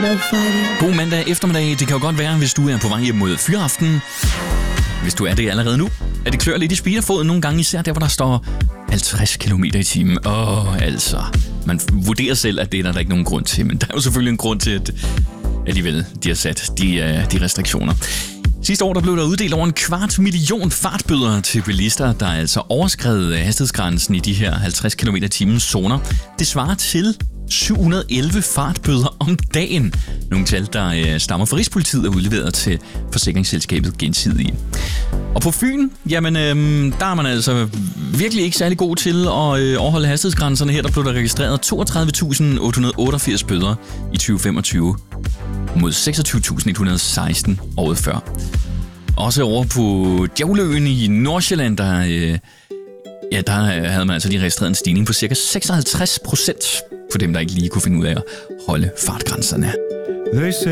no fighting. God mandag eftermiddag. Det kan jo godt være, hvis du er på vej hjem mod fyraften. Hvis du er det allerede nu, at det klør lidt i speederfoden nogle gange, især der, hvor der står 50 km i timen. Altså. Man vurderer selv, at det er der ikke nogen grund til, men der er jo selvfølgelig en grund til, at alligevel de har sat de restriktioner. Sidste år der blev der uddelt over 250.000 fartbøder til bilister, der altså overskred hastighedsgrænsen i de her 50 km i timen zoner. Det svarer til 711 fartbøder om dagen. Nogle tal, der stammer fra Rigspolitiet og udleveret til forsikringsselskabet Gensidige. Og på Fyn, jamen, der er man altså virkelig ikke særlig god til at overholde hastighedsgrænserne. Her der blev der registreret 32.888 bøder i 2025 mod 26.116 året før. Også over på Djævleøen i Nordsjælland, der havde man altså lige registreret en stigning på ca. 56% for dem, der ikke lige kunne finde ud af at holde fartgrænserne.